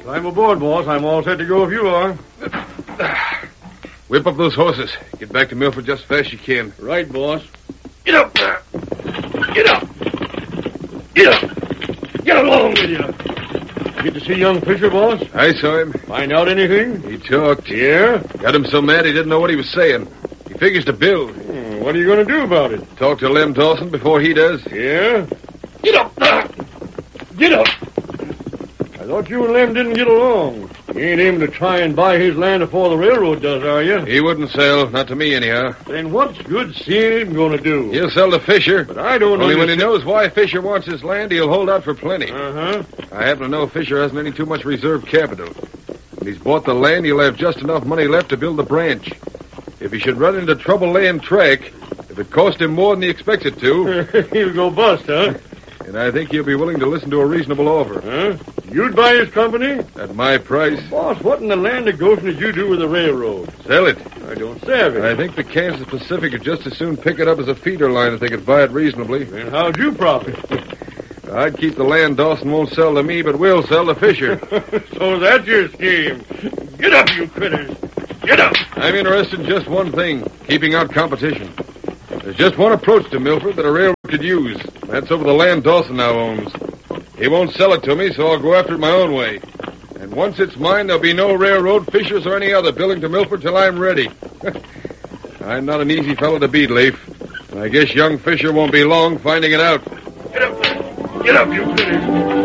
Climb aboard, boss. I'm all set to go if you are. Whip up those horses. Get back to Milford just as fast as you can. Right, boss. Get up there. Get up. Get up. Get along with you. Get to see young Fisher, boss? I saw him. Find out anything? He talked. Yeah? Got him so mad he didn't know what he was saying. He figures to build. What are you going to do about it? Talk to Lem Dawson before he does. Yeah? Get up there. Get up. I thought you and Lem didn't get along. You ain't aiming to try and buy his land before the railroad does, are you? He wouldn't sell. Not to me, anyhow. Then what's good seeing him going to do? He'll sell to Fisher. But I don't know. Only when he knows why Fisher wants his land, he'll hold out for plenty. Uh-huh. I happen to know Fisher hasn't any too much reserve capital. When he's bought the land, he'll have just enough money left to build the branch. If he should run into trouble laying track, if it cost him more than he expects it to... He'll go bust, huh? And I think he'll be willing to listen to a reasonable offer. Huh? You'd buy his company? At my price. Boss, what in the land of Goshen did you do with the railroad? Sell it. I don't savvy. I think the Kansas Pacific would just as soon pick it up as a feeder line if they could buy it reasonably. Then how'd you profit? I'd keep the land Dawson won't sell to me, but will sell to Fisher. So that's your scheme. Get up, you critters. Get up. I'm interested in just one thing, keeping out competition. There's just one approach to Milford that a railroad could use. That's over the land Dawson now owns. He won't sell it to me, so I'll go after it my own way. And once it's mine, there'll be no railroad, Fisher's, or any other building to Milford till I'm ready. I'm not an easy fellow to beat, Leif. And I guess young Fisher won't be long finding it out. Get up there. Get up, you critters.